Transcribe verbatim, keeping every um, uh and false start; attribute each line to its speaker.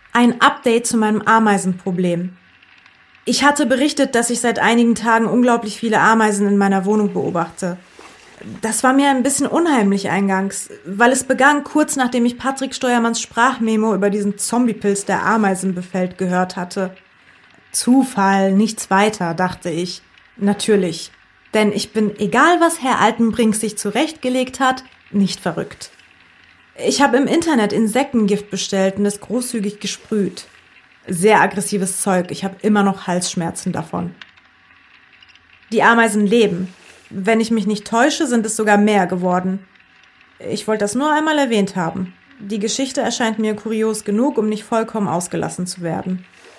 Speaker 1: Ein Update zu meinem Ameisenproblem. Ich hatte berichtet, dass ich seit einigen Tagen unglaublich viele Ameisen in meiner Wohnung beobachte. Das war mir ein bisschen unheimlich eingangs, weil es begann kurz nachdem ich Patrick Steuermanns Sprachmemo über diesen Zombiepilz, der Ameisen befällt, gehört hatte. Zufall, nichts weiter, dachte ich. Natürlich. Denn ich bin, egal was Herr Altenbrink sich zurechtgelegt hat, nicht verrückt. Ich habe im Internet Insektengift bestellt und es großzügig gesprüht. Sehr aggressives Zeug, ich habe immer noch Halsschmerzen davon. Die Ameisen leben. Wenn ich mich nicht täusche, sind es sogar mehr geworden. Ich wollte das nur einmal erwähnt haben. Die Geschichte erscheint mir kurios genug, um nicht vollkommen ausgelassen zu werden.